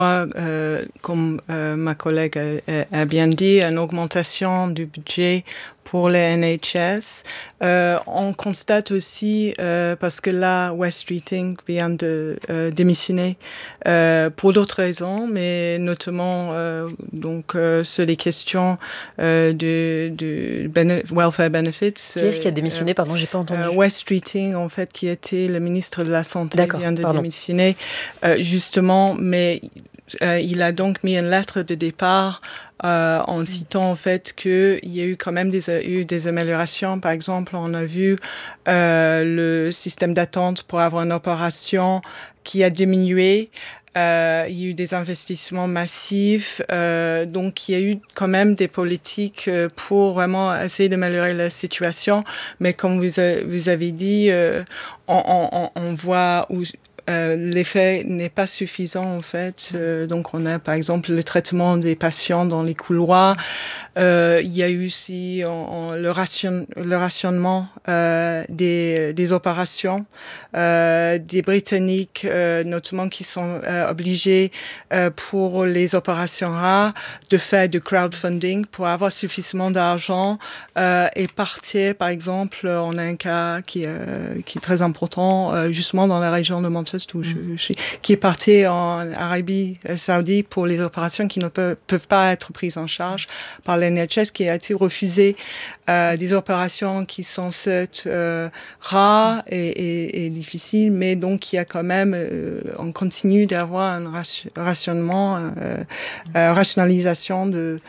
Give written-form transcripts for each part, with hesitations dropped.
Comme ma collègue a bien dit, une augmentation du budget pour les NHS. On constate aussi, parce que là, Wes Streeting vient de démissionner pour d'autres raisons, mais notamment sur les questions welfare benefits. Qui est-ce qui a démissionné? Pardon, j'ai pas entendu. Wes Streeting, en fait, qui était le ministre de la Santé, vient de démissionner, justement, mais il a donc mis une lettre de départ en citant en fait qu'il y a eu quand même des améliorations. Par exemple, on a vu le système d'attente pour avoir une opération qui a diminué. Il y a eu des investissements massifs, donc il y a eu quand même des politiques pour vraiment essayer d'améliorer la situation. Mais comme vous avez dit, on voit où l'effet n'est pas suffisant en fait. Donc on a par exemple le traitement des patients dans les couloirs. Il y a eu aussi le rationnement des opérations des Britanniques, notamment qui sont obligés pour les opérations rares de faire du crowdfunding pour avoir suffisamment d'argent et partir. Par exemple, on a un cas qui est très important justement dans la région de Manchester où je suis, qui est parti en Arabie Saoudite pour les opérations qui ne peuvent pas être prises en charge par l'NHS, qui a été refusé des opérations qui sont rares et difficiles, mais donc il y a quand même, on continue d'avoir un rationalisation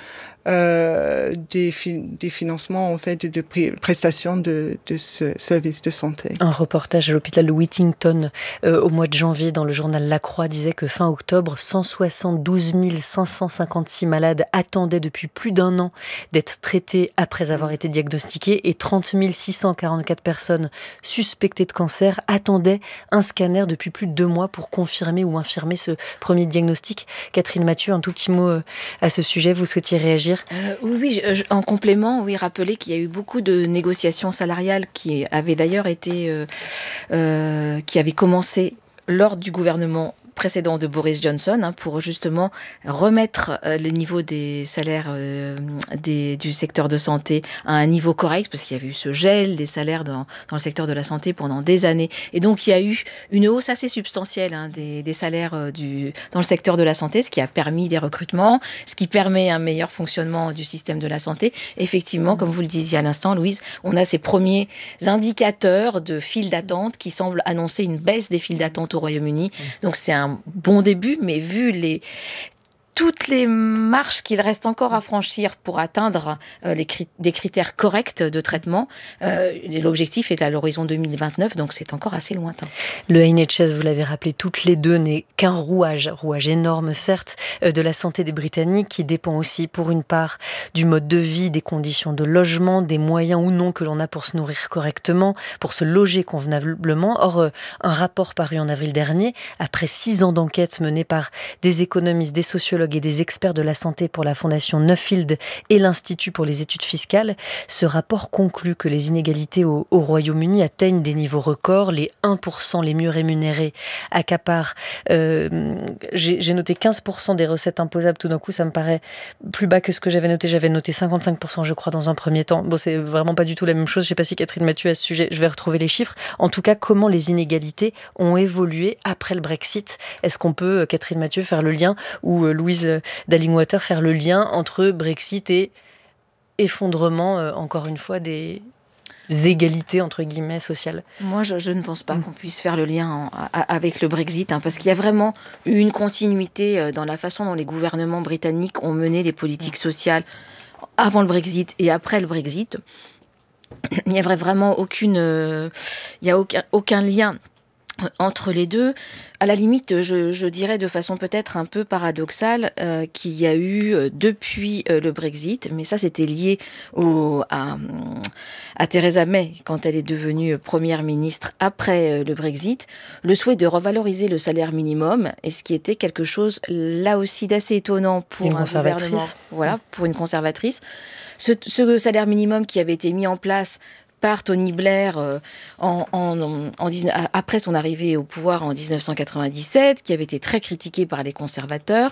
des financements en fait de prestations de ce service de santé. Un reportage à l'hôpital de Whittington au mois de janvier dans le journal La Croix disait que fin octobre, 172 556 malades attendaient depuis plus d'un an d'être traités après avoir été diagnostiqués et 30 644 personnes suspectées de cancer attendaient un scanner depuis plus de 2 mois pour confirmer ou infirmer ce premier diagnostic. Catherine Mathieu, un tout petit mot à ce sujet, vous souhaitiez réagir? Oui, en complément, rappeler qu'il y a eu beaucoup de négociations salariales qui avaient d'ailleurs été, qui avaient commencé lors du gouvernement précédent de Boris Johnson, pour justement remettre le niveau des salaires du secteur de santé à un niveau correct, parce qu'il y avait eu ce gel des salaires dans le secteur de la santé pendant des années. Et donc, il y a eu une hausse assez substantielle des salaires dans le secteur de la santé, ce qui a permis des recrutements, ce qui permet un meilleur fonctionnement du système de la santé. Effectivement, comme vous le disiez à l'instant, Louise, on a ces premiers indicateurs de files d'attente qui semblent annoncer une baisse des files d'attente au Royaume-Uni. Donc, c'est un bon début, mais vu toutes les marches qu'il reste encore à franchir pour atteindre des critères corrects de traitement, l'objectif est à l'horizon 2029, donc c'est encore assez lointain. Le NHS, vous l'avez rappelé toutes les deux, n'est qu'un rouage énorme certes, de la santé des Britanniques, qui dépend aussi pour une part du mode de vie, des conditions de logement, des moyens ou non que l'on a pour se nourrir correctement, pour se loger convenablement. Or, un rapport paru en avril dernier, après 6 ans d'enquête menée par des économistes, des sociologues et des experts de la santé pour la Fondation Nuffield et l'Institut pour les études fiscales, ce rapport conclut que les inégalités au Royaume-Uni atteignent des niveaux records. Les 1% les mieux rémunérés accaparent, j'ai noté 15% des recettes imposables. Tout d'un coup, ça me paraît plus bas que ce que j'avais noté. J'avais noté 55%, je crois, dans un premier temps. Bon, c'est vraiment pas du tout la même chose. Je sais pas si Catherine Mathieu à ce sujet, je vais retrouver les chiffres. En tout cas, comment les inégalités ont évolué après le Brexit? Est-ce qu'on peut, Catherine Mathieu, faire le lien, ou Louise Dallingwater, faire le lien entre Brexit et effondrement, encore une fois, des égalités, entre guillemets, sociales? Moi, je ne pense pas qu'on puisse faire le lien avec le Brexit, parce qu'il y a vraiment eu une continuité dans la façon dont les gouvernements britanniques ont mené les politiques sociales avant le Brexit et après le Brexit. Il n'y a vraiment aucun lien entre les deux. À la limite, je dirais de façon peut-être un peu paradoxale qu'il y a eu depuis le Brexit, mais ça c'était lié à Theresa May quand elle est devenue première ministre après le Brexit, le souhait de revaloriser le salaire minimum, et ce qui était quelque chose là aussi d'assez étonnant pour un gouvernement, pour une conservatrice. Ce salaire minimum qui avait été mis en place par Tony Blair après son arrivée au pouvoir en 1997, qui avait été très critiqué par les conservateurs.